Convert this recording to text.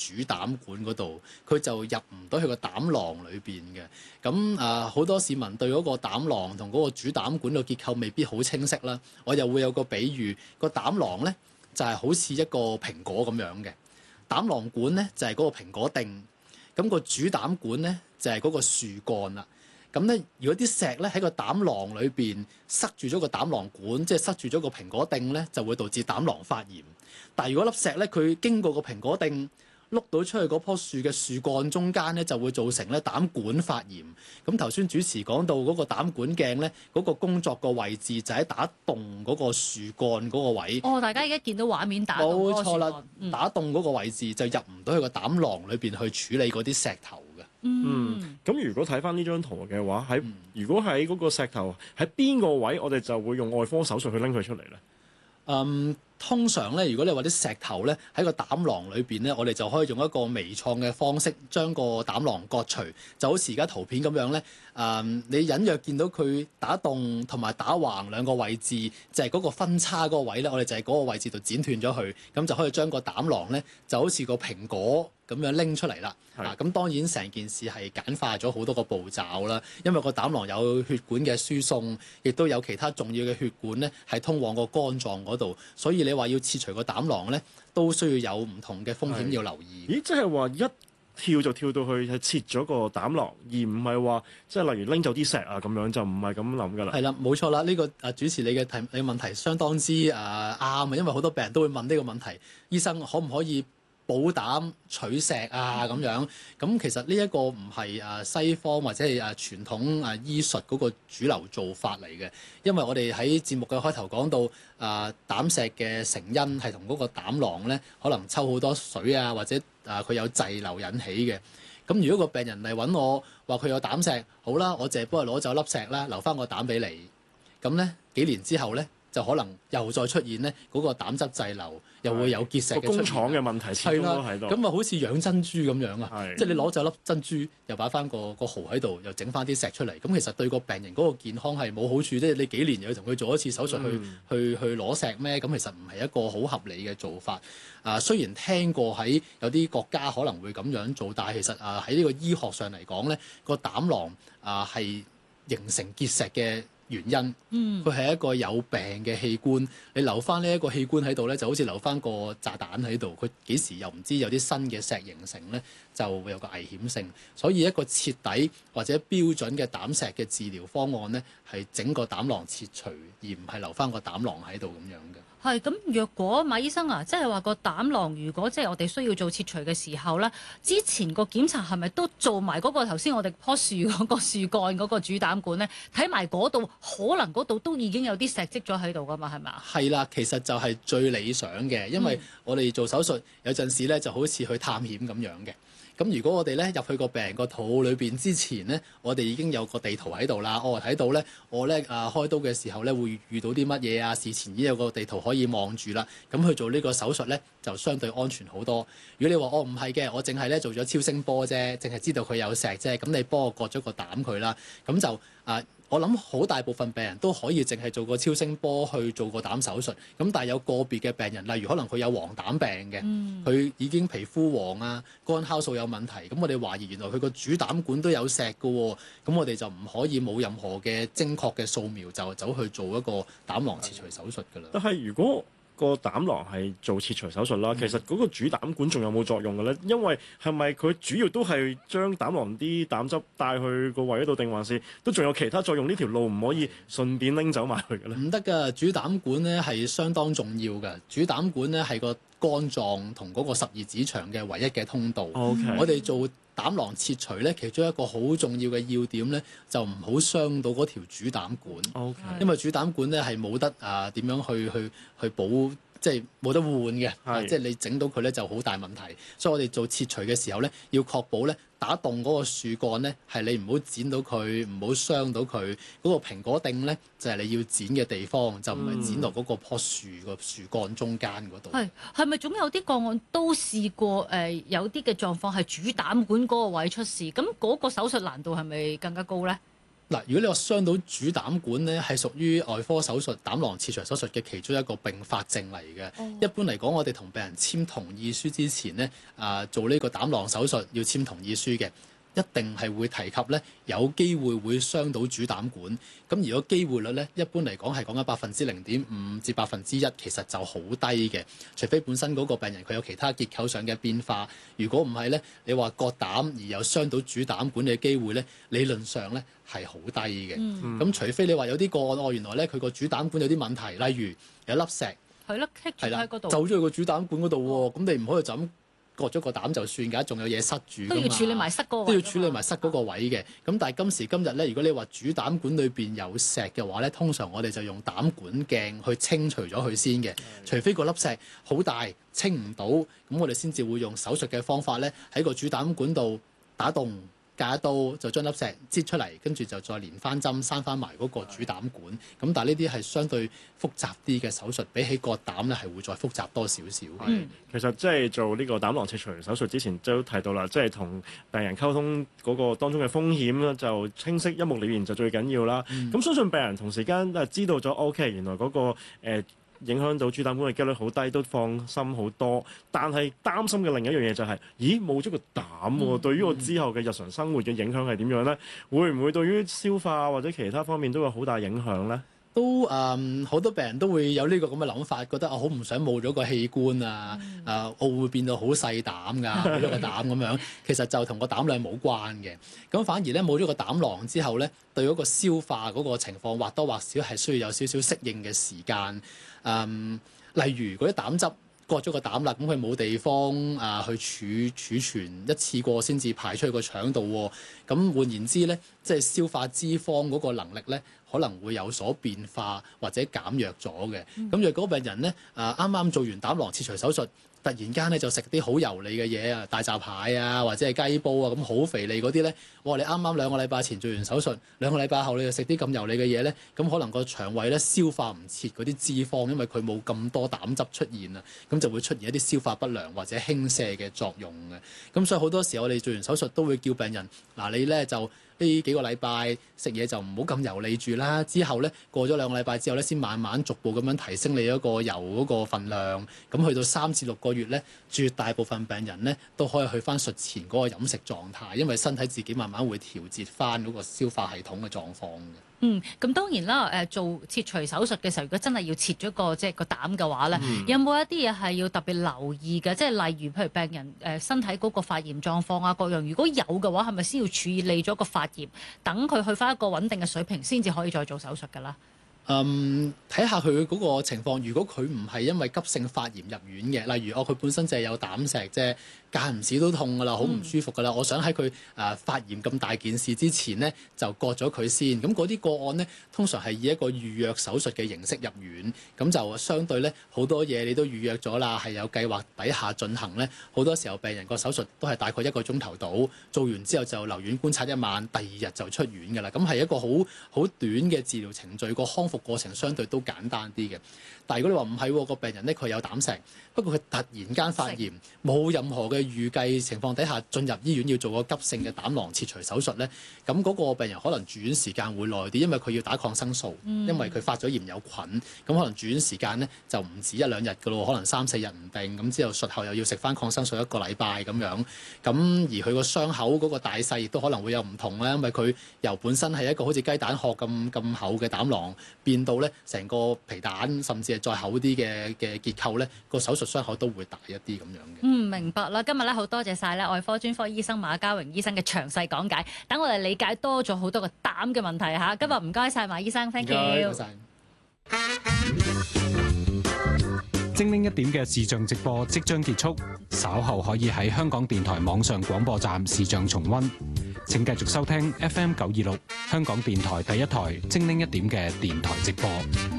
主膽管嗰度，佢就入唔到去個膽囊裏邊嘅。咁好多市民對嗰個膽囊同嗰個主膽管嘅結構未必好清晰啦。我又會有個比喻，個膽囊咧就係好似一個蘋果咁樣嘅，膽囊管咧就係嗰個蘋果頂，咁個主膽管咧就係嗰個樹幹啦。咁咧，如果啲石咧喺個膽囊裏邊塞住咗個膽囊管，即係塞住咗個蘋果頂咧，就會導致膽囊發炎。但係如果粒石咧佢經過個蘋果頂碌到出去嗰棵樹嘅樹幹中間咧，就會造成咧膽管發炎。咁頭先主持講到嗰個膽管鏡咧，嗰個工作個位置就喺打洞嗰個樹幹嗰個位。 哦，大家而家見到畫面打洞嗰個樹幹。冇錯啦， 打洞嗰個位置就入唔到去個膽囊裏邊去處理嗰啲石頭嘅。 咁如果睇翻呢張圖嘅話，如果喺嗰個石頭喺邊個位，我哋就會用外科手術去拎佢出嚟咧。 通常咧，如果你話啲石頭咧喺個膽囊裏邊咧，我哋就可以用一個微創嘅方式將個膽囊割除，就好似而家圖片咁樣咧。你隱約見到佢打洞同埋打橫兩個位置，就係嗰個分叉嗰個位咧，我哋就係嗰個位置度剪斷咗佢，咁就可以將個膽囊咧就好似個蘋果咁樣拎出嚟啦。咁當然成件事係簡化咗好多個步驟啦，因為個膽囊有血管嘅輸送，亦都有其他重要嘅血管咧係通往個肝臟嗰度，所以你話要切除個膽囊咧，都需要有唔同嘅風險要留意。 咦，即係話一跳就跳到去係切咗個膽囊，而唔係話即係例如拎走啲石啊咁樣，就唔係咁諗㗎啦。係啦，冇錯啦，呢個主持你嘅問題相當之啱啊，因為好多病人都會問呢個問題，醫生可唔可以補膽取石啊咁樣？咁其實呢一個唔係西方或者係傳統醫術嗰個主流做法嚟嘅，因為我哋喺節目嘅開頭講到膽石嘅成因係同嗰個膽囊咧可能抽好多水啊，或者佢有滯留引起嘅。咁如果個病人嚟揾我話佢有膽石，好啦，我淨係幫佢攞走粒石啦，留翻個膽俾你。咁咧幾年之後咧，就可能又再出現咧嗰個膽汁滯留，又會有結石嘅出現。 工廠嘅問題始終都喺度。 咁啊，好似養珍珠咁樣啊，即係你攞走粒珍珠，又擺翻個蠔喺度，又整翻啲石出嚟。咁其實對個病人嗰個健康係冇好處，即係你幾年又要同佢做一次手術去攞石咩？咁其實唔係一個好合理嘅做法。雖然聽過喺有啲國家可能會咁樣做，但係其實喺呢個醫學上嚟講咧，個膽囊係形成結石嘅原因，佢係一個有病嘅器官，你留翻呢一個器官喺度咧，就好似留翻個炸彈喺度，佢幾時又唔知有啲新嘅石形成咧，就會有個危險性。所以一個徹底或者標準嘅膽石嘅治療方案咧，係整個膽囊切除，而唔係留翻個膽囊喺度咁樣嘅。 係咁，若果馬醫生即係話個膽囊，如果即係我哋需要做切除嘅時候咧，之前個檢查係咪都做埋嗰個頭先我哋棵樹嗰個樹幹嗰個主膽管咧？睇埋嗰度，可能嗰度都已經有啲石積咗喺度噶嘛，係咪啊？ 係啦，其實就係最理想嘅，因為我哋做手術有陣時咧就好似去探險咁樣嘅。咁如果我哋咧入去個病人個肚裏邊之前咧，我哋已經有個地圖喺度啦。睇到咧，我咧開刀嘅時候咧會遇到啲乜嘢啊？事前已經有個地圖可以望住啦。咁去做呢個手術咧就相對安全好多。如果你話唔係嘅，我淨係咧做咗超聲波啫，淨係知道佢有石啫，咁你幫我割咗個膽佢啦，咁就我諗好大部分病人都可以淨係做個超聲波去做個膽手術，咁但係有個別嘅病人，例如可能佢有黃疸病嘅，佢已經皮膚黃啊、肝酵素有問題，咁我哋懷疑原來佢個主膽管都有石㗎喎，咁我哋就唔可以冇任何嘅精確嘅掃描就走去做一個膽囊切除手術㗎啦。 但係如果個膽囊係做切除手術啦，其實嗰個主膽管仲有冇作用嘅咧？因為係咪佢主要都係將膽囊啲膽汁帶去個胃嗰度，定還是都仲有其他作用？呢條路唔可以順便拎走埋去嘅咧？ 唔得㗎，主膽管咧係相當重要嘅。主膽管咧係個肝臟同嗰個十二指腸嘅唯一嘅通道。 Okay. 我哋做膽囊切除咧，其中一個好重要嘅要點咧，就唔好傷到嗰條主膽管。 Okay. 因為主膽管咧係冇得點樣去補，即係冇得換嘅。即係你整到佢咧就好大問題。所以我哋做切除嘅時候咧，要確保咧打洞嗰個樹幹咧係你唔好剪到佢，唔好傷到佢。嗰個蘋果頂咧就係你要剪嘅地方，就唔係剪落嗰個棵樹個樹幹中間嗰度。 係咪總有啲個案都試過有啲嘅狀況係主膽管嗰個位出事？咁嗰個手術難度係咪更加高咧？ 嗱，如果你話傷到主膽管咧，係屬於外科手術膽囊切除手術嘅其中一個併發症嚟嘅。一般嚟講，我哋同病人簽同意書之前咧，做呢個膽囊手術要簽同意書嘅。一定係會提及咧，有機會會傷到主膽管。咁如果機會率咧，一般嚟講係講緊0.5%至1%，其實就好低嘅。除非本身嗰個病人佢有其他結構上嘅變化，如果唔係咧，你話割膽而有傷到主膽管嘅機會咧，理論上咧係好低嘅。咁除非你話有啲個案，原來咧佢個主膽管有啲問題，例如有粒石係咯，棘住喺嗰度， 走咗去個主膽管嗰度喎，咁你唔可以就咁割咗個膽就算㗎，仲有嘢塞住㗎嘛， 都要處理埋塞嗰個位， 都要處理埋塞嗰個位嘅。咁但係今時今日咧，如果你話主膽管裏邊有石嘅話咧，通常我哋就用膽管鏡去清除咗佢先嘅。除非個粒石好大清唔到，咁我哋先至會用手術嘅方法咧，喺個主膽管度打洞。隔一刀就將粒石擠出嚟，跟住就再連翻針，閂翻埋嗰個主膽管。咁但係呢啲係相對複雜啲嘅手術，比起割膽咧係會再複雜多少少。 其實即係做呢個膽囊切除手術之前都提到啦，即係同病人溝通嗰個當中嘅風險咧，就清晰一目了然就最緊要啦。咁相信病人同時間知道咗 OK，原來嗰個影響到主膽管嘅機率好低，都放心好多。但係擔心嘅另一樣嘢就係，咦，冇咗個膽喎，對於我之後嘅日常生活嘅影響係點樣呢？會唔會對於消化或者其他方面都有好大影響呢？ 都好多病人都會有呢個咁嘅諗法，覺得好唔想冇咗個器官啊，我會變到好細膽㗎，冇咗個膽咁樣。其實就同個膽量冇關嘅。咁反而咧冇咗個膽囊之後咧，對嗰個消化嗰個情況或多或少係需要有少少適應嘅時間。例如嗰啲膽汁割咗個膽啦，咁佢冇地方去儲存，一次過先至排出去個腸度喎。咁換言之咧，即係消化脂肪嗰個能力咧，可能會有所變化或者減弱咗嘅。咁若果病人咧啱啱做完膽囊切除手術，突然間咧就食啲好油膩嘅嘢啊，大閘蟹啊，或者係雞煲啊，咁好肥膩嗰啲咧，我話你啱啱2個禮拜前做完手術，2個禮拜後你就食啲咁油膩嘅嘢咧，咁可能個腸胃咧消化唔切嗰啲脂肪，因為佢冇咁多膽汁出現啊，咁就會出現一啲消化不良或者輕瀉嘅作用嘅。咁所以好多時我哋做完手術都會叫病人，嗱你咧就呢幾個禮拜食嘢就唔好咁油膩住啦，之後咧過咗2個禮拜之後咧，先慢慢逐步咁樣提升你嗰個油嗰個份量，咁去到3至6個月咧，絕大部分病人咧都可以去翻術前嗰個飲食狀態，因為身體自己慢慢會調節翻嗰個消化系統嘅狀況嘅。 咁當然啦，做切除手術嘅時候，如果真係要切咗個膽嘅話咧，有冇一啲嘢係要特別留意嘅？即係例如譬如病人身體嗰個發炎狀況啊，各樣如果有嘅話，係咪先要處理咗個發炎，等佢去翻一個穩定嘅水平，先至可以再做手術㗎啦？ 睇下佢嗰個情況，如果佢唔係因為急性發炎入院嘅，例如佢本身就係有膽石啫，間唔時都痛㗎啦，好唔舒服㗎啦，我想喺佢發炎咁大件事之前呢，就割咗佢先。咁嗰啲個案呢，通常係以一個預約手術嘅形式入院，咁就相對呢，好多嘢你都預約咗啦，係有計劃底下進行呢。好多時候病人個手術都係大概1個鐘頭到，做完之後就留院觀察1晚，第2日就出院㗎啦。咁係一個好短嘅治療程序，個康復過程相對都簡單啲嘅。但係如果你話唔係喎，個病人呢，佢有膽石，不過佢突然間發炎，冇任何嘅預計情況底下進入醫院要做個急性嘅膽囊切除手術呢，咁嗰個病人可能住院時間會耐啲，因為佢要打抗生素，因為佢發咗炎有菌，咁可能住院時間呢就唔止1-2日㗎咯，可能3-4日唔定，咁之後術後又要食翻抗生素1個禮拜咁樣，咁而佢個傷口嗰個大細亦都可能會有唔同啦，因為佢由本身係一個好似雞蛋殼咁厚嘅膽囊，變到呢成個皮蛋，甚至係再厚啲嘅結構呢，個手術傷口都會大一啲咁樣嘅。 明白啦。今日咧好多謝晒咧外科專科醫生馬家榮醫生嘅詳細講解，等我哋理解多咗好多個膽嘅問題嚇。今日唔該晒馬醫生 ，thank you。 精靈一點嘅視像直播即將結束，稍後可以喺香港電台網上廣播站視像重溫。請繼續收聽 FM 926香港電台第一台精靈一點嘅電台直播。